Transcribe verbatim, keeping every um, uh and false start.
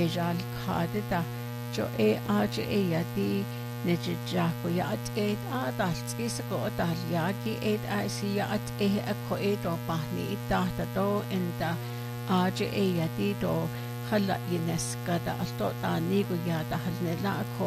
ejal khadeta jo e age e yati nejako ya at e adalt isako dal yaki e asi ya at e ko e do pahni itahta do enda age e yati do khalla yineska da alto tani go ya da halnela ko